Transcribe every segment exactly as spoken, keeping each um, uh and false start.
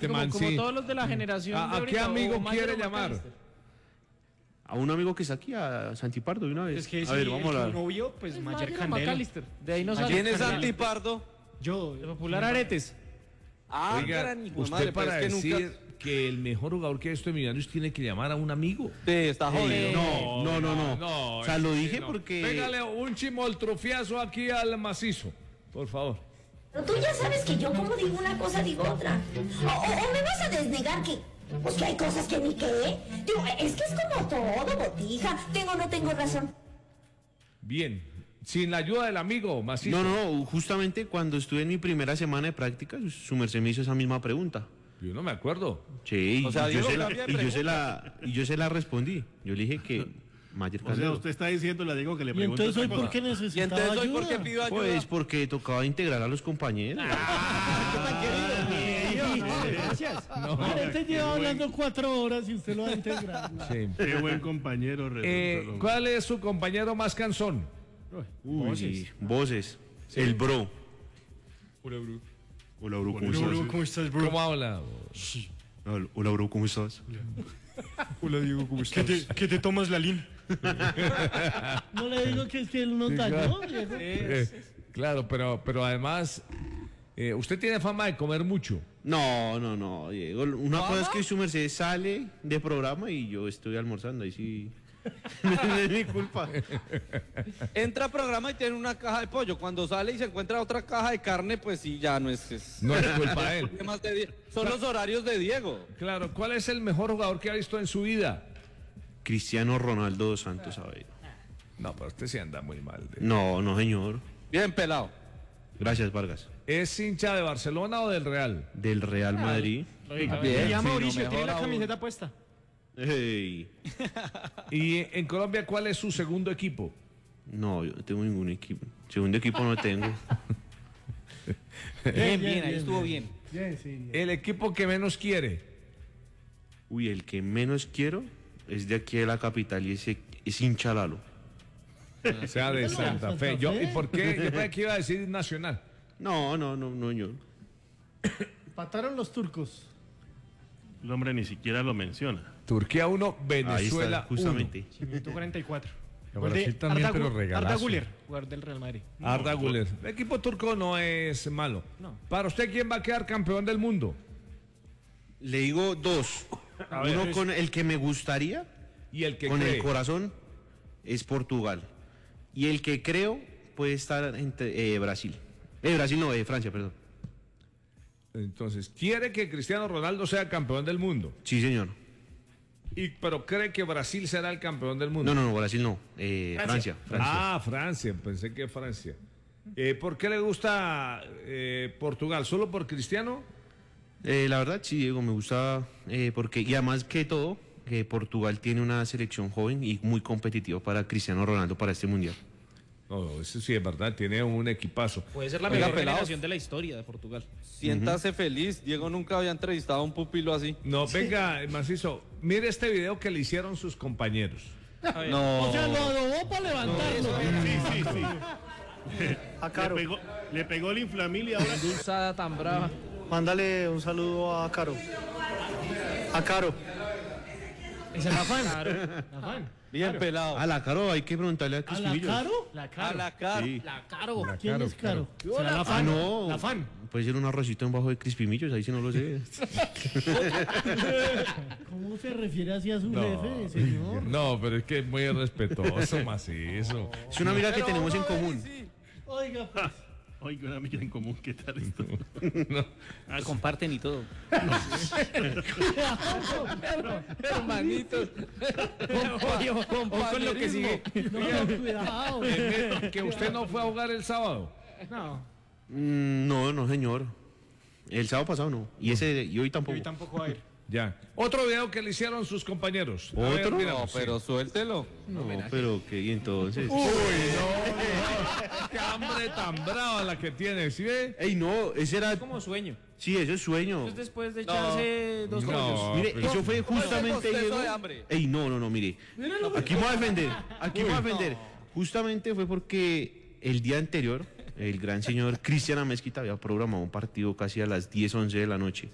este como, man como sí. todos los de la generación. ¿A, de a ahorita, qué amigo o Mayer quiere o llamar? McAllister. A un amigo que está aquí, a Santipardo, de una vez. Es que a si ver, el vamos a que hablar. uno vio, pues Es Mayer Mayer o Candela. McAllister. De ahí no sale. ¿Quién es Candela. Antipardo? Yo. De Popular Aretes. Ah, Oiga, gran hijo de usted madre, pero para es que decir nunca... que el mejor jugador que ha visto de Millonarios tiene que llamar a un amigo. Sí, está jodido. Ey, no, no, no, no. no, O sea, es lo que dije no. porque... Pégale un chimoltrufiazo aquí al macizo, por favor. Pero tú ya sabes que yo como digo una cosa, digo otra. O, o- o me vas a desnegar que, pues que hay cosas que ni qué. Digo, es que es como todo, botija. Tengo o no tengo razón. Bien, sin la ayuda del amigo macizo. No, no, no, justamente cuando estuve en mi primera semana de prácticas, su merced me hizo esa misma pregunta. Yo no me acuerdo. Sí, O sea, y yo, Diego se la, cambia de y yo se pregunta. la y yo se la respondí. Yo le dije que Mayer O sea, Candelo. usted está diciendo, le digo que le Y pregunte entonces hoy, otra ¿por cosa. qué Y necesitaba entonces hoy, ayuda? ¿por qué pido ayuda? Pues porque tocaba integrar a los compañeros. Gracias. Ah, este lleva hablando cuatro horas y usted lo va a integrar. Sí. Qué buen compañero. Eh, resulta, ¿Cuál es su compañero más cansón? Uy, voces. El bro. Hola, bro. Hola, bro, ¿cómo Hola, bro, estás? ¿cómo estás, bro? ¿Cómo habla? Hola, hola, bro, ¿cómo estás? Hola, Diego, ¿cómo estás? ¿Qué te, qué te tomas, Lalín? No le digo que es que él nos dañó, Diego. Eh, claro, pero, pero además, eh, usted tiene fama de comer mucho. No, no, no, Diego. Una cosa es que su merced sale de programa y yo estoy almorzando. Ahí sí. No es mi culpa. Entra a programa y tiene una caja de pollo. Cuando sale y se encuentra otra caja de carne, pues sí, ya no es... es- No es culpa de él. Problemas de Die- Son los horarios de Diego. Claro, ¿cuál es el mejor jugador que ha visto en su vida? Cristiano Ronaldo dos Santos Aveiro. No, pero usted sí anda muy mal. de- No, no, señor. Bien pelado. Gracias, Vargas. ¿Es hincha de Barcelona o del Real? Del Real Madrid. Bien, Ya sí, Mauricio, no, tiene mejor la aún. camiseta puesta. Ey. Y en Colombia, ¿cuál es su segundo equipo? No, yo no tengo ningún equipo. Segundo equipo no tengo. Bien, bien, ahí estuvo bien. Bien, sí, bien. El equipo que menos quiere. Uy, el que menos quiero es de aquí de la capital y ese es hincha Lalo. O sea, de Bueno, Santa Santa Fe. Yo, Fe. ¿y por qué? Yo pensé que iba a decir Nacional. No, no, no, no, yo. Empataron los turcos. El hombre ni siquiera lo menciona. Turquía uno, Ahí Venezuela está, justamente. ciento cuarenta y cuatro. Y Gol de Brasil también, Arda pero Gu- regalazo. Arda Güler, jugador del Real Madrid. uno. Arda Güler. El equipo turco no es malo. No. Para usted, ¿quién va a quedar campeón del mundo? Le digo dos. Uno con el que me gustaría, Y el que con cree. el corazón, es Portugal. Y el que creo puede estar entre eh, Brasil. Eh, Brasil no, eh, Francia, perdón. Entonces, quiere que Cristiano Ronaldo sea campeón del mundo. Sí, señor. Y, pero cree que Brasil será el campeón del mundo. No, no, no, Brasil no. Eh, Francia. Francia. Ah, Francia, pensé que Francia. Eh, ¿Por qué le gusta eh, Portugal? ¿Solo por Cristiano? Eh, la verdad, sí, Diego, me gusta eh, porque, y además que todo, que Portugal tiene una selección joven y muy competitiva para Cristiano Ronaldo para este mundial. No, eso sí es verdad, tiene un equipazo. Puede ser la Oiga, mejor pelados. generación de la historia de Portugal. Siéntase feliz. Diego nunca había entrevistado a un pupilo así. No, venga, Macizo, mire este video que le hicieron sus compañeros. No. O sea, lo adobó para levantarlo. Sí, sí, sí. Le pegó, le pegó el inflamil y ahora... Dulzada tan brava. Mándale un saludo a Caro. A Caro. Esa es la fan. La fan. Bien pelado. A la Caro hay que preguntarle a ¿A la Crispimillos. Caro? La A Caro. la cara. Sí. La Caro. ¿Quién es Caro? Será la Ah, fan. no. La fan. Puede ser un arrocito en bajo de Crispimillos, ahí sí no lo sé. ¿Cómo se refiere así a su No. jefe, señor? No, pero es que es muy respetuoso, Macizo. Es una amiga que Pero tenemos en uno ve y común. sí. Oiga, pues. Oiga, una amiga en común, ¿qué tal esto? Ah, comparten y todo. Hermanitos. O con lo que sigue. No, cuidado. Eh, que usted no fue a jugar el sábado. No, Mm, no, no, señor. El sábado pasado no. Y ese y hoy tampoco. hoy tampoco va a ir. Ya. Otro video que le hicieron sus compañeros. A ¿Otro? ver, No, miramos, sí. pero suéltelo. No, pero que y entonces. Uy, no, no. Qué hambre tan brava la que tiene, ¿sí ve? Ey, no, ese era. Es como sueño. Sí, eso es sueño. Es después de echarse dos No. rollos. Mire, pero- eso fue justamente bostezo Diego. de hambre. Ey, no, no, no, mire. Aquí me voy a defender. Aquí me voy a defender. Justamente fue porque el día anterior, el gran señor Cristian Amezquita había programado un partido casi a las diez, once de la noche.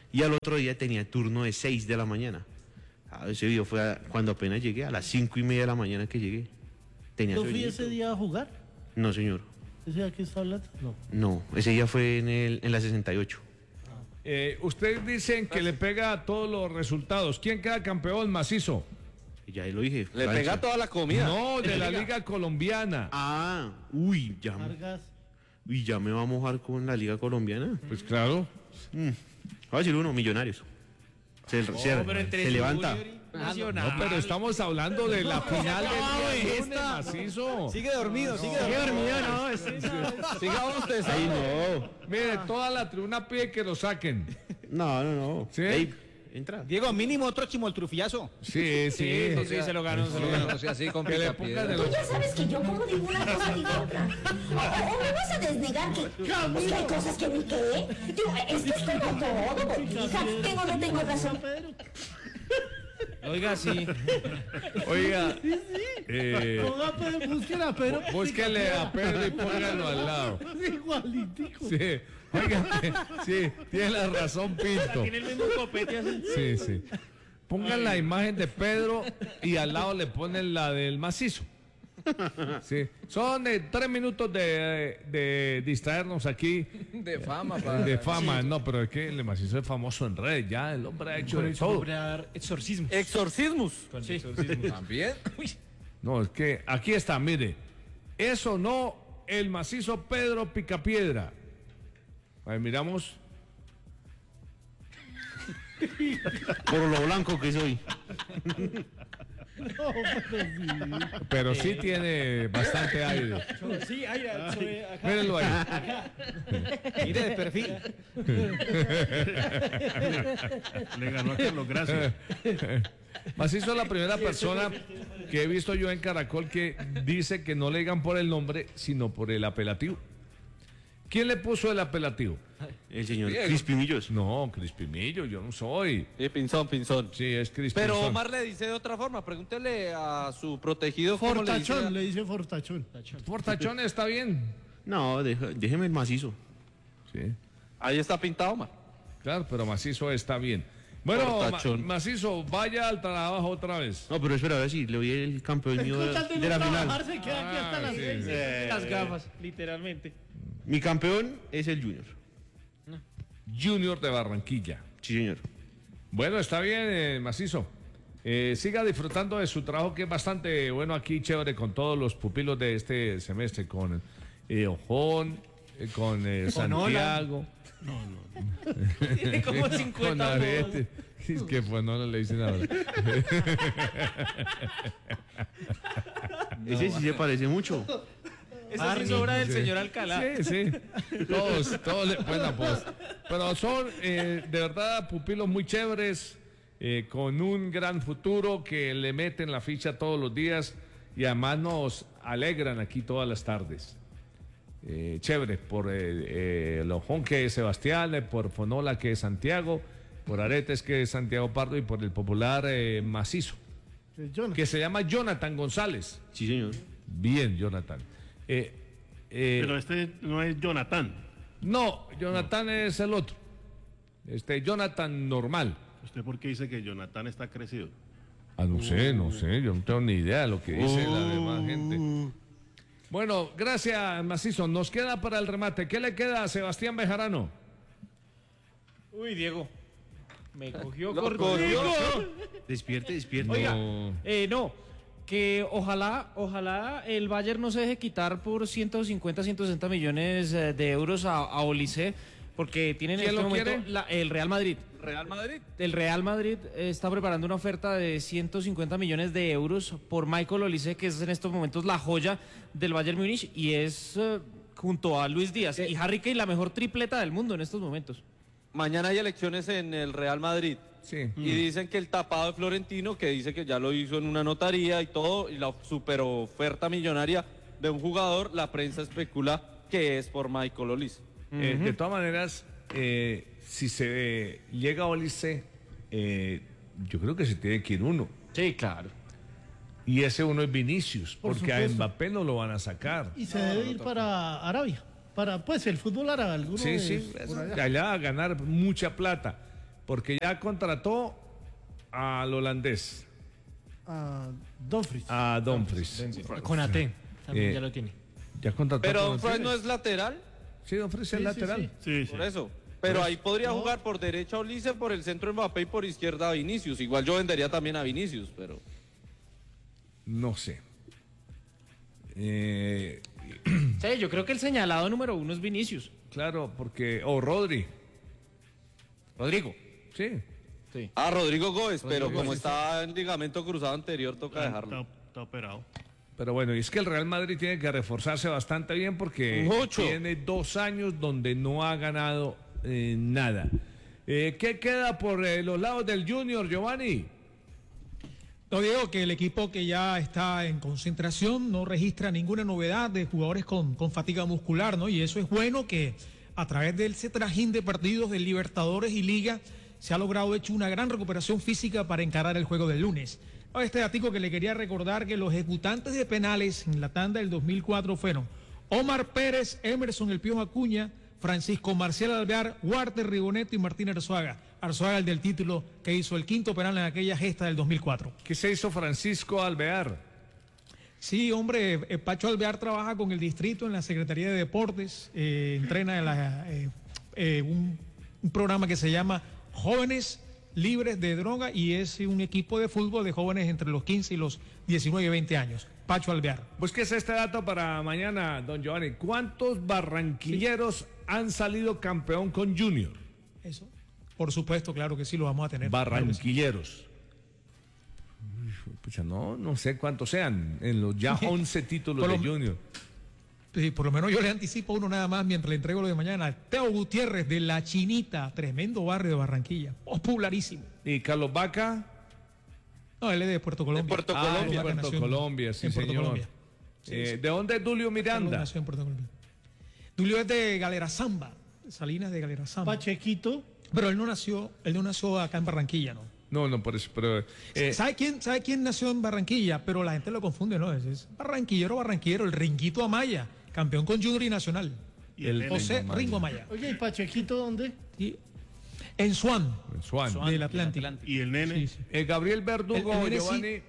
Y al otro día tenía turno de seis de la mañana. Ah, ese video fue a- cuando apenas llegué, a las cinco y media de la mañana que llegué. Tenía ¿Yo fui sueñito. ese día a jugar? No, señor. ¿Ese día que está hablando? No. No, ese día fue en, el, en la sesenta y ocho. Eh, ustedes dicen que le pega a todos los resultados. ¿Quién queda campeón macizo? Ya lo dije. Le Francia. pega toda la comida. No, de la Liga Colombiana. Ah, uy, ya, Vargas. uy, ya me va a mojar con la Liga Colombiana. Pues claro. Mm. Voy a decir uno, Millonarios. Se, se- se levanta. No, pero estamos hablando de la final del día lunes, macizo. Sigue dormido, sigue dormido. no. Sigan ustedes Ay, ahí. no. Mire, toda la tribuna pide que lo saquen. No, no, no. ¿Sí? Ey, entra. Diego, mínimo otro chimoltrufillazo. Sí, sí. Sí, sí, se lo ganó, se lo ganó. así con Que le pongan de Tú los... ya sabes que yo como digo una cosa digo otra. O, o- o me vas a desnegar que, pues, que hay cosas que ni qué. Digo, es que es como todo, botija. Tengo o no tengo razón. Oiga, sí. Oiga, eh, Ponga a Pedro, busquen a Pedro. búsquele a Pedro y póngalo al lado. Es igualitico. Sí, oiga, sí, tiene la razón, Pinto. Tiene el mismo copete así. Sí, sí. Pongan la imagen de Pedro y al lado le ponen la del macizo. Sí. Son eh, tres minutos de, de distraernos aquí. De fama, De fama, no, pero es que el macizo es famoso en redes, ya el hombre ha hecho de todo. Exorcismo. Exorcismos. Sí. También. No, es que aquí está, mire. Eso no, el macizo Pedro Picapiedra. A ver, miramos. Por lo blanco que soy. No, pero sí. Pero sí tiene bastante aire. Sí, ahí, sobre acá. Mírenlo ahí. Mire de perfil. Le ganó a Carlos, gracias. Macizo es la primera persona que he visto yo en Caracol que dice que no le digan por el nombre, sino por el apelativo. ¿Quién le puso el apelativo? El señor Diego. Crispimillos. No, Crispimillo, yo no soy. Sí, pinzón, pinzón. Sí, es Crispimillo. Pero Omar le dice de otra forma. Pregúntele a su protegido cómo le dice. Fortachón, le dice Fortachón. Fortachón está bien. No, deja- déjeme el macizo. Sí, Ahí está pintado, Omar. claro, pero Macizo está bien. Bueno, Fortachón. Ma- Macizo, vaya al trabajo otra vez. No, pero espera, a ver si le doy el campeón mío de, Con tal de no de la trabajar, final. se queda aquí hasta las sí, seis. sí. Las gafas, literalmente. Mi campeón es el Junior. Junior de Barranquilla. Sí, señor. Bueno, está bien, eh, Macizo. Eh, siga disfrutando de su trabajo, que es bastante bueno aquí, chévere, con todos los pupilos de este semestre, con eh, Ojón, eh, con eh, Santiago. Tiene como con cincuenta Arete. Es que pues no le dicen ahora. Ese sí se parece mucho. Esa sí es obra del Sí. señor Alcalá. Sí, sí. Todos, todos le buena pues. Pero son eh, de verdad pupilos muy chéveres, eh, con un gran futuro que le meten la ficha todos los días y además nos alegran aquí todas las tardes. Eh, chévere, por eh, eh, el Ojón que es Sebastián, eh, por Fonola que es Santiago, por Aretes que es Santiago Pardo y por el popular eh, Macizo, Eh, Jonathan. que se llama Jonathan González. Sí, señor. Bien, Jonathan. Eh, eh, Pero este no es Jonathan. No, Jonathan es el otro. Este, Jonathan normal. ¿Usted por qué dice que Jonathan está crecido? Ah, no sé, no sé, yo no tengo ni idea de lo que dice la demás gente. Bueno, gracias, Macizo. Nos queda para el remate. ¿Qué le queda a Sebastián Bejarano? Uy, Diego. Me cogió Lo cortico. Despierte, despierte. Oiga, No. eh, no, que ojalá, ojalá el Bayern no se deje quitar por ciento cincuenta, ciento sesenta millones eh, de euros a, a Olise, porque tienen en ¿Quién este lo momento quiere? la- el Real Madrid. Real Madrid. El Real Madrid eh, está preparando una oferta de ciento cincuenta millones de euros por Michael Olise, que es en estos momentos la joya del Bayern Múnich y es eh, junto a Luis Díaz y Harry Kane la mejor tripleta del mundo en estos momentos. Mañana hay elecciones en el Real Madrid. Sí. Y dicen que el tapado de Florentino, que dice que ya lo hizo en una notaría y todo, y la super oferta millonaria de un jugador, la prensa especula que es por Michael Olise. Eh, de todas maneras, eh, si se llega a Olise, eh, yo creo que se tiene que ir uno. Sí, claro. Y ese uno es Vinicius, Por porque a supuesto. Mbappé no lo van a sacar. Y se debe ir para Arabia. Para, pues, el fútbol árabe. Alguno Sí, de- sí, por eso, allá. allá a ganar mucha plata. porque ya contrató al holandés, A Dumfries. a Dumfries. Con A T. También Eh, ya lo tiene. Ya contrató Pero a Dumfries no es lateral. Sí, Dumfries Sí, es sí, lateral. Sí, sí. Por eso. Pero ahí podría jugar por derecha Olise, por el centro Mbappé y por izquierda Vinicius. Igual yo vendería también a Vinicius, pero... No sé. Eh, Sí, yo creo que el señalado número uno es Vinicius. claro, porque... O Rodri. Rodrigo. Sí. Sí. Ah, Rodrigo Gómez, pero Rodrigo como Gómez. está en ligamento cruzado anterior, toca dejarlo. Está, está operado. Pero bueno, y es que el Real Madrid tiene que reforzarse bastante bien porque Mucho. tiene dos años donde no ha ganado eh, nada. Eh, ¿Qué queda por eh, los lados del Junior, Giovanni? No, Diego, que el equipo que ya está en concentración no registra ninguna novedad de jugadores con, con fatiga muscular, ¿no? Y eso es bueno, que a través de ese trajín de partidos de Libertadores y Liga se ha logrado hecho una gran recuperación física para encarar el juego del lunes. A este datico que le quería recordar, que los ejecutantes de penales en la tanda del dos mil cuatro fueron Omar Pérez, Emerson El Piojo Acuña, Francisco Marcial Alvear, Walter Rigoneto y Martín Arzuaga. Arzuaga, el del título, que hizo el quinto penal en aquella gesta del dos mil cuatro. ¿Qué se hizo Francisco Alvear? Sí, hombre, eh, Pacho Alvear trabaja con el distrito en la Secretaría de Deportes, eh, entrena en la, eh, eh, un, un programa que se llama Jóvenes Libres de Droga, y es un equipo de fútbol de jóvenes entre los quince y los diecinueve y veinte años. Pacho Alvear. Búsquese este dato para mañana, don Giovanni. ¿Cuántos barranquilleros han salido campeón con Junior? Eso, por supuesto, claro que sí, lo vamos a tener. Barranquilleros. Uy, pucha, no, no sé cuántos sean en los ya once títulos Por de lo- Junior. Sí, por lo menos yo le anticipo uno nada más mientras le entrego lo de mañana. Teo Gutiérrez de La Chinita, tremendo barrio de Barranquilla, popularísimo. ¿Y Carlos Vaca? No, él es de Puerto Colombia. Puerto Ah, Colombia. de Vaca Puerto nació en- Colombia, sí, en Puerto señor. Colombia. Sí, Eh, sí. ¿De dónde es Dulio Carlos Miranda? nació en Puerto Colombia. Tulio es de Galera Zamba, Salinas de Galera Zamba. Pachequito. Pero él no nació, él no nació acá en Barranquilla, ¿no? No, no, por eso, pero... eh, ¿Sabe quién, ¿Sabe quién nació en Barranquilla? Pero la gente lo confunde, ¿no? Es, es barranquillero, barranquillero, el Ringuito Amaya, campeón con Junior y Nacional. Y el nene. José Ringo Amaya. Oye, ¿y Pachequito dónde? Sí. En Swan, Swan. Swan, del Atlántico. Y el nene. Sí, sí. Eh, Gabriel Verdugo, El- el nene sí. Giovanni.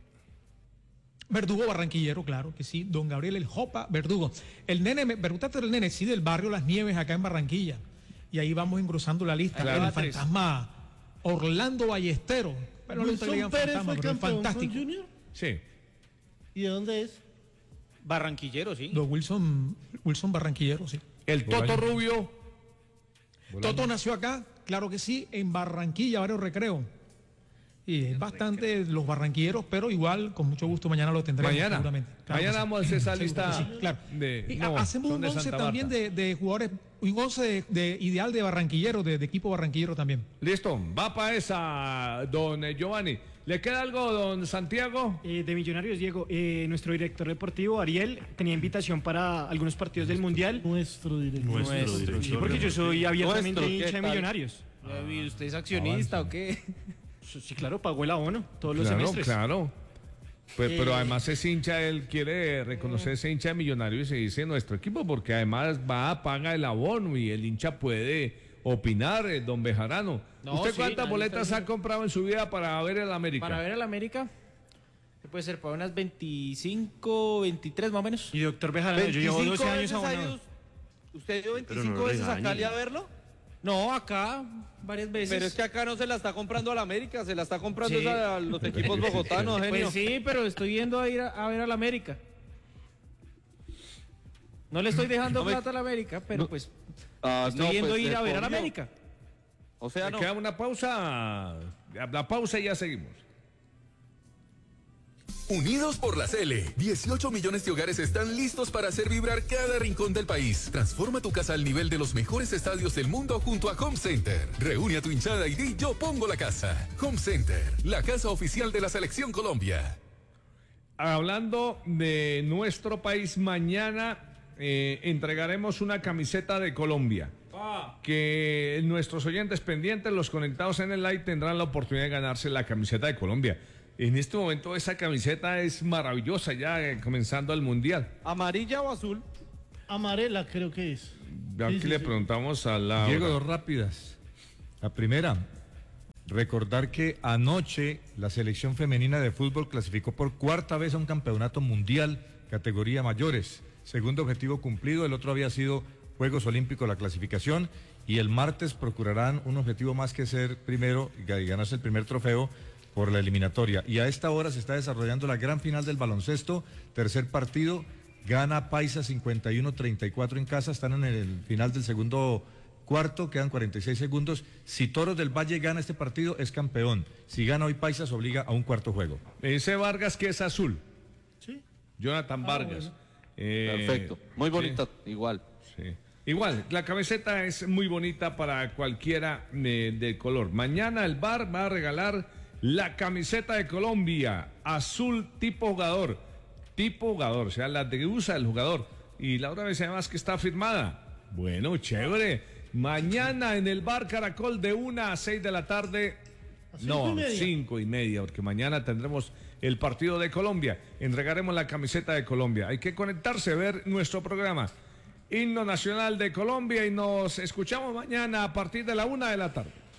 Verdugo barranquillero, claro que sí. Don Gabriel El Jopa Verdugo. El nene, me preguntaste del nene, sí, del barrio Las Nieves, acá en Barranquilla. Y ahí vamos engrosando la lista. Claro. El fantasma Orlando Ballestero. Bueno, no le gusta que le Wilson digan Pérez fantasma, fue pero es campeón con fantástico. Junior. Sí. ¿Y de dónde es? Barranquillero, sí. Don Wilson, Wilson Barranquillero, sí. El Toto Rubio. Toto nació acá, claro que sí, en Barranquilla, Barrio Recreo. Y es bastante los barranquilleros, pero igual, con mucho gusto, mañana lo tendremos Mañana. seguramente. Claro que Mañana sí. vamos a hacer esa Seguro lista que sí, claro. de- Y no, ha- hacemos son un de once Santa también Marta. de, de jugadores, un once de, de ideal de barranquilleros, de, de equipo barranquillero también. Listo, va para esa, don eh, Giovanni. ¿Le queda algo, don Santiago? Eh, de Millonarios, Diego, eh, nuestro director deportivo, Ariel, tenía invitación para algunos partidos del Mundial. Nuestro director. Nuestro director. Sí, porque yo soy abiertamente Nuestro, ¿qué hincha de tal? Millonarios. ¿Y usted es accionista o qué? Sí, claro, pagó el abono todos los Claro, semestres. claro. Pues, Eh, pero además ese hincha, él quiere reconocer ese hincha de Millonarios y se dice nuestro equipo, porque además va, paga el abono y el hincha puede opinar, eh, don Bejarano. No, ¿Usted sí, cuántas nadie boletas está ha comprado en su vida para ver el América? Para ver al América, ¿qué puede ser? Para unas veinticinco, veintitrés más o menos. Y doctor Bejarano, yo llevo doce años veces ha abonado. ido- ¿Usted dio Pero no veinticinco lo veces a regañe. Cali a verlo? No, acá varias veces. Pero es que acá no se la está comprando a la América, se la está comprando Sí. es a los equipos bogotanos, genio. Pues sí, pero estoy yendo a ir a, a ver al América. No le estoy dejando No me- plata al América, pero pues Ah, estoy no, yendo pues, a ir se a ver al comió. América. O sea, ¿Le no. queda una pausa? La pausa y ya seguimos. Unidos por la Cele, dieciocho millones de hogares están listos para hacer vibrar cada rincón del país. Transforma tu casa al nivel de los mejores estadios del mundo junto a Home Center. Reúne a tu hinchada y di yo pongo la casa. Home Center, la casa oficial de la Selección Colombia. Hablando de nuestro país, mañana eh, entregaremos una camiseta de Colombia. Que nuestros oyentes pendientes, los conectados en el live, tendrán la oportunidad de ganarse la camiseta de Colombia. En este momento esa camiseta es maravillosa, ya eh, comenzando el Mundial. ¿Amarilla o azul? Amarela creo que es. Aquí Sí, sí, le sí. preguntamos a la... Diego, dos rápidas. La primera, Recordar que anoche la selección femenina de fútbol clasificó por cuarta vez a un campeonato mundial, categoría mayores. Segundo objetivo cumplido, el otro había sido Juegos Olímpicos, la clasificación, y el martes procurarán un objetivo más que ser primero y ganarse el primer trofeo por la eliminatoria. Y a esta hora se está desarrollando la gran final del baloncesto, tercer partido, gana Paisa cincuenta y uno treinta y cuatro en casa, están en el final del segundo cuarto, quedan cuarenta y seis segundos. Si Toros del Valle gana este partido, es campeón. Si gana hoy Paisa, se obliga a un cuarto juego. Ese Vargas que es azul. Sí. Jonathan Ah, Vargas. bueno. Eh, Perfecto. Muy bonita, sí. igual. Sí. Igual, la camiseta es muy bonita para cualquiera eh, de color. Mañana el bar va a regalar la camiseta de Colombia, azul tipo jugador. Tipo jugador, o sea, la que usa el jugador. Y la otra vez además que está firmada. Bueno, chévere. Mañana en el bar Caracol de una a seis de la tarde. No, cinco y media, porque mañana tendremos el partido de Colombia. Entregaremos la camiseta de Colombia. Hay que conectarse, ver nuestro programa. Himno Nacional de Colombia y nos escuchamos mañana a partir de la una de la tarde.